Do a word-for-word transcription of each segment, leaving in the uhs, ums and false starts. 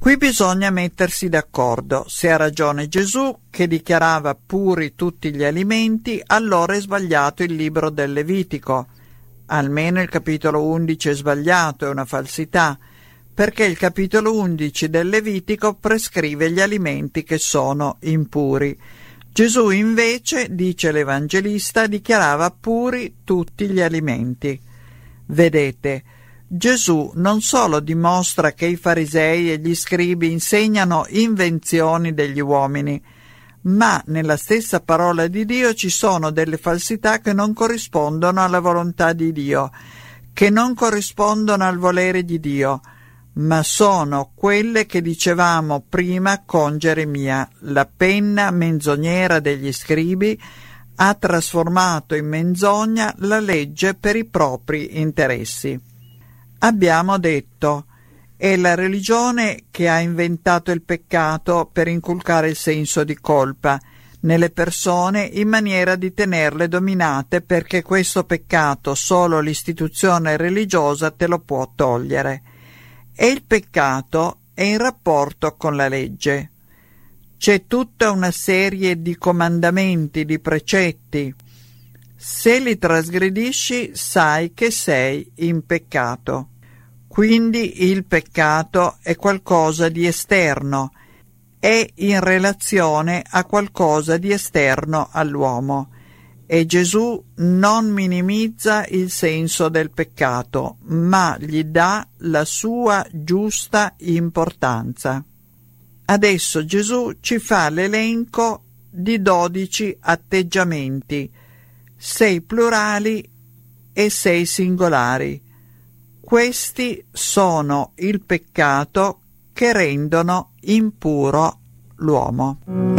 Qui bisogna mettersi d'accordo. Se ha ragione Gesù, che dichiarava puri tutti gli alimenti, allora è sbagliato il libro del Levitico. Almeno il capitolo undici è sbagliato, è una falsità, perché il capitolo undici del Levitico prescrive gli alimenti che sono impuri. Gesù invece, dice l'Evangelista, dichiarava puri tutti gli alimenti. Vedete, Gesù non solo dimostra che i farisei e gli scribi insegnano invenzioni degli uomini, ma nella stessa parola di Dio ci sono delle falsità che non corrispondono alla volontà di Dio, che non corrispondono al volere di Dio, ma sono quelle che dicevamo prima con Geremia. La penna menzognera degli scribi ha trasformato in menzogna la legge per i propri interessi. Abbiamo detto, è la religione che ha inventato il peccato per inculcare il senso di colpa nelle persone in maniera di tenerle dominate, perché questo peccato solo l'istituzione religiosa te lo può togliere. E il peccato è in rapporto con la legge. C'è tutta una serie di comandamenti, di precetti. Se li trasgredisci, sai che sei in peccato. Quindi il peccato è qualcosa di esterno, è in relazione a qualcosa di esterno all'uomo. E Gesù non minimizza il senso del peccato, ma gli dà la sua giusta importanza. Adesso Gesù ci fa l'elenco di dodici atteggiamenti, sei plurali e sei singolari. Questi sono il peccato che rendono impuro l'uomo.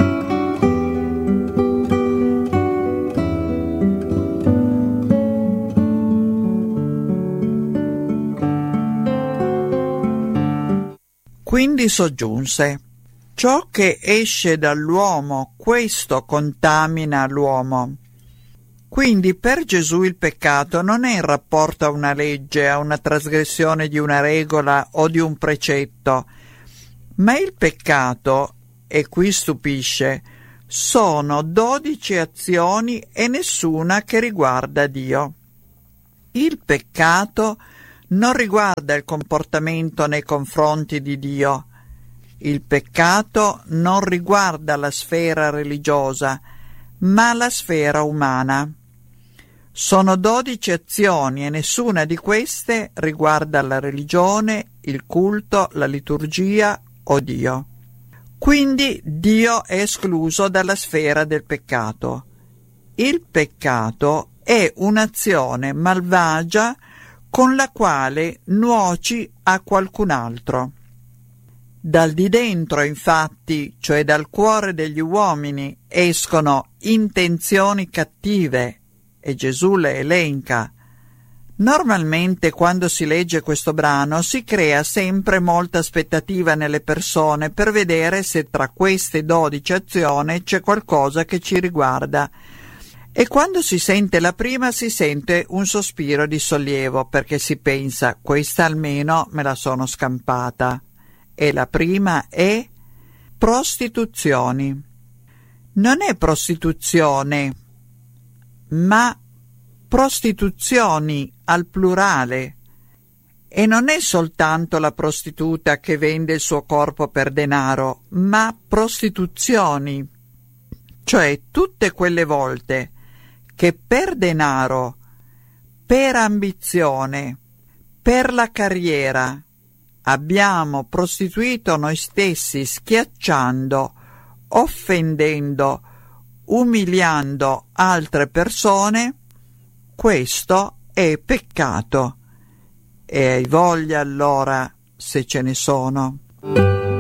Quindi soggiunse: ciò che esce dall'uomo, questo contamina l'uomo. Quindi per Gesù il peccato non è in rapporto a una legge, a una trasgressione di una regola o di un precetto, ma il peccato, e qui stupisce, sono dodici azioni e nessuna che riguarda Dio. Il peccato non riguarda il comportamento nei confronti di Dio. Il peccato non riguarda la sfera religiosa, ma la sfera umana. Sono dodici azioni e nessuna di queste riguarda la religione, il culto, la liturgia o Dio. Quindi Dio è escluso dalla sfera del peccato. Il peccato è un'azione malvagia con la quale nuoci a qualcun altro. Dal di dentro, infatti, cioè dal cuore degli uomini, escono intenzioni cattive, e Gesù le elenca. Normalmente quando si legge questo brano si crea sempre molta aspettativa nelle persone per vedere se tra queste dodici azioni c'è qualcosa che ci riguarda. E quando si sente la prima si sente un sospiro di sollievo, perché si pensa: questa almeno me la sono scampata. E la prima è prostituzioni. Non è prostituzione, ma prostituzioni al plurale. E non è soltanto la prostituta che vende il suo corpo per denaro, ma prostituzioni, cioè tutte quelle volte che per denaro, per ambizione, per la carriera abbiamo prostituito noi stessi, schiacciando, offendendo, umiliando altre persone, questo è peccato. E hai voglia allora, se ce ne sono.